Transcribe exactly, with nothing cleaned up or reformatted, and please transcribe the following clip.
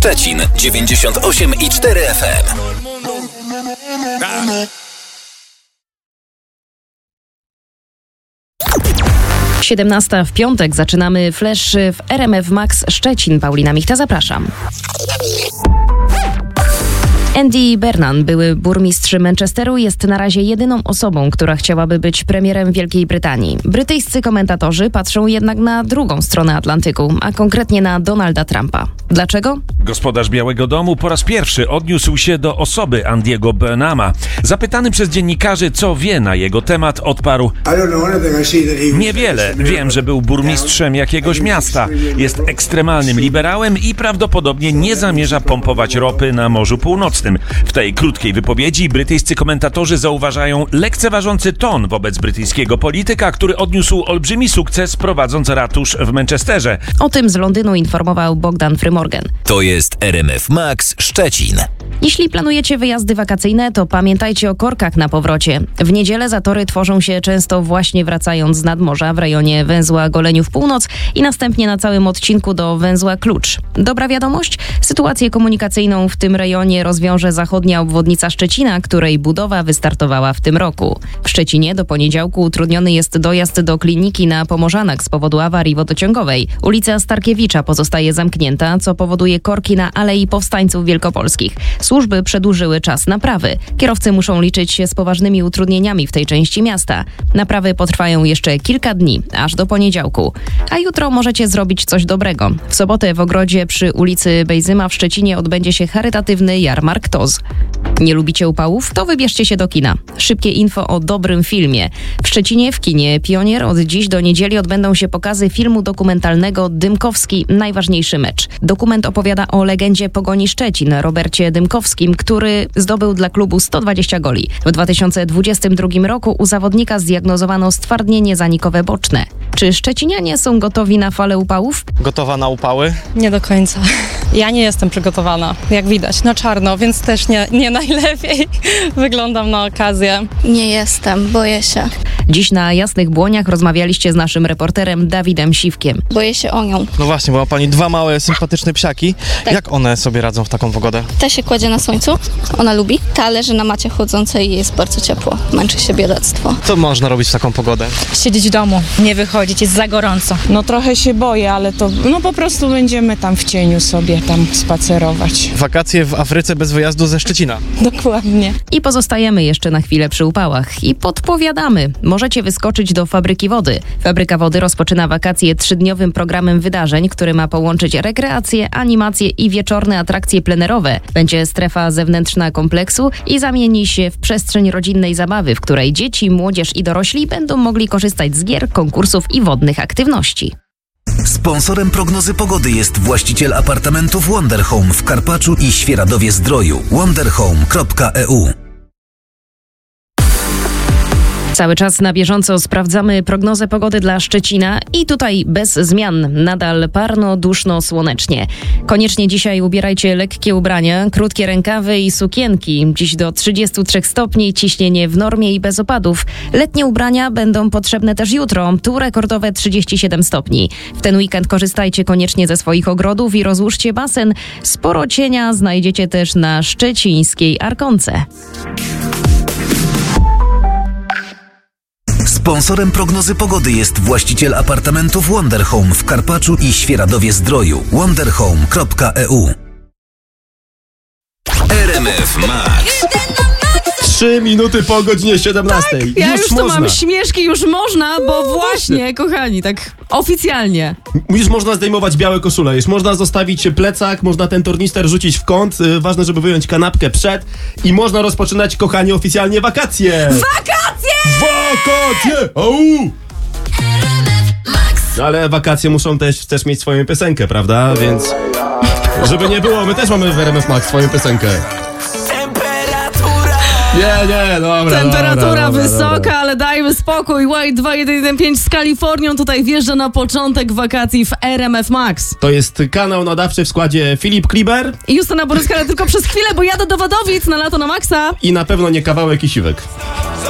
Szczecin dziewięćdziesiąt osiem i cztery F M. siedemnasta w piątek zaczynamy Flash w R M F Max Szczecin. Paulina Michta, zapraszam. Andy Burnham, były burmistrz Manchesteru, jest na razie jedyną osobą, która chciałaby być premierem Wielkiej Brytanii. Brytyjscy komentatorzy patrzą jednak na drugą stronę Atlantyku, a konkretnie na Donalda Trumpa. Dlaczego? Gospodarz Białego Domu po raz pierwszy odniósł się do osoby Andy'ego Burnhama. Zapytany przez dziennikarzy, co wie na jego temat, odparł: niewiele. Wiem, że był burmistrzem jakiegoś miasta. Jest ekstremalnym liberałem i prawdopodobnie nie zamierza pompować ropy na Morzu Północnym. W tej krótkiej wypowiedzi brytyjscy komentatorzy zauważają lekceważący ton wobec brytyjskiego polityka, który odniósł olbrzymi sukces, prowadząc ratusz w Manchesterze. O tym z Londynu informował Bogdan Frymorgan. To jest R M F Max Szczecin. Jeśli planujecie wyjazdy wakacyjne, to pamiętajcie o korkach na powrocie. W niedzielę zatory tworzą się często właśnie wracając z nadmorza w rejonie węzła Goleniów Północ i następnie na całym odcinku do węzła Klucz. Dobra wiadomość? Sytuację komunikacyjną w tym rejonie rozwiąże zachodnia obwodnica Szczecina, której budowa wystartowała w tym roku. W Szczecinie do poniedziałku utrudniony jest dojazd do kliniki na Pomorzanach z powodu awarii wodociągowej. Ulica Starkiewicza pozostaje zamknięta, co powoduje korki na Alei Powstańców Wielkopolskich. Służby przedłużyły czas naprawy. Kierowcy muszą liczyć się z poważnymi utrudnieniami w tej części miasta. Naprawy potrwają jeszcze kilka dni, aż do poniedziałku. A jutro możecie zrobić coś dobrego. W sobotę w ogrodzie przy ulicy Bejzyma w Szczecinie odbędzie się charytatywny jarmark T O Z. Nie lubicie upałów? To wybierzcie się do kina. Szybkie info o dobrym filmie. W Szczecinie w kinie Pionier od dziś do niedzieli odbędą się pokazy filmu dokumentalnego Dymkowski – Najważniejszy mecz. Dokument opowiada o legendzie Pogoni Szczecin, Robercie Dymkowskim, który zdobył dla klubu sto dwadzieścia goli. W dwa tysiące dwudziestym drugim roku u zawodnika zdiagnozowano stwardnienie zanikowe boczne. Czy szczecinianie są gotowi na falę upałów? Gotowa na upały? Nie do końca. Ja nie jestem przygotowana, jak widać, na czarno, więc też nie, nie najlepiej wyglądam na okazję. Nie jestem, boję się. Dziś na Jasnych Błoniach rozmawialiście z naszym reporterem Dawidem Siwkiem. Boję się o nią. No właśnie, bo ma pani dwa małe, sympatyczne psiaki. Tak. Jak one sobie radzą w taką pogodę? Ta się kładzie na słońcu, ona lubi. Ta leży na macie chodzącej i jest bardzo ciepło. Męczy się biedactwo. Co można robić w taką pogodę? Siedzieć w domu, nie wychodzić, jest za gorąco. No trochę się boję, ale to no po prostu będziemy tam w cieniu sobie tam spacerować. Wakacje w Afryce bez wyjazdu ze Szczecina. Dokładnie. I pozostajemy jeszcze na chwilę przy upałach i podpowiadamy. Możecie wyskoczyć do Fabryki Wody. Fabryka Wody rozpoczyna wakacje trzydniowym programem wydarzeń, który ma połączyć rekreację, animacje i wieczorne atrakcje plenerowe. Będzie strefa zewnętrzna kompleksu i zamieni się w przestrzeń rodzinnej zabawy, w której dzieci, młodzież i dorośli będą mogli korzystać z gier, konkursów i wodnych aktywności. Sponsorem prognozy pogody jest właściciel apartamentów Wonder Home w Karpaczu i Świeradowie-Zdroju. wonderhome kropka e u. Cały czas na bieżąco sprawdzamy prognozę pogody dla Szczecina i tutaj bez zmian. Nadal parno, duszno, słonecznie. Koniecznie dzisiaj ubierajcie lekkie ubrania, krótkie rękawy i sukienki. Dziś do trzydziestu trzech stopni, ciśnienie w normie i bez opadów. Letnie ubrania będą potrzebne też jutro. Tu rekordowe trzydzieści siedem stopni. W ten weekend korzystajcie koniecznie ze swoich ogrodów i rozłóżcie basen. Sporo cienia znajdziecie też na szczecińskiej Arkonce. Sponsorem prognozy pogody jest właściciel apartamentów Wonder Home w Karpaczu i Świeradowie-Zdroju. wonderhome kropka e u. R M F Max. Trzy minuty po godzinie siedemnastej. Tak, ja już, już można. tu mam śmieszki, już można, bo no właśnie, właśnie, kochani, tak oficjalnie. Już można zdejmować białe koszule, już można zostawić plecak, można ten tornister rzucić w kąt, yy, ważne, żeby wyjąć kanapkę przed i można rozpoczynać, kochani, oficjalnie wakacje! Wakacje! Wakacje! Au! Ale wakacje muszą też, też mieć swoją piosenkę, prawda? Więc żeby nie było, my też mamy w R M F Max swoją piosenkę. Nie, nie, dobra, Temperatura dobra, dobra, wysoka, dobra. ale dajmy spokój. White dwa jeden jeden pięć z Kalifornią tutaj wjeżdża na początek wakacji w R M F Max. To jest kanał nadawczy w składzie Filip Kliber I Justyna Boryska, ale tylko przez chwilę, bo jadę do Wadowic na lato na maksa. i na pewno nie kawałek i siwek.